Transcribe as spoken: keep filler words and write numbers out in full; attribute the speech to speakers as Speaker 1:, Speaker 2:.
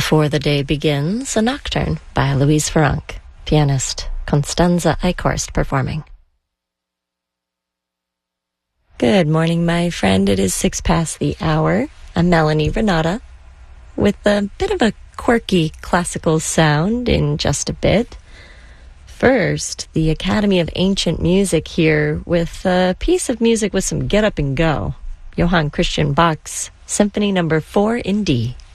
Speaker 1: Before the Day Begins, a nocturne by Louise Farrenc, pianist Constanza Eichhorst performing. Good morning, my friend. It is six past the hour. I'm Melanie Renata with a bit of a quirky classical sound in just a bit. First, the Academy of Ancient Music here with a piece of music with some get up and go. Johann Christian Bach's Symphony Number four in D.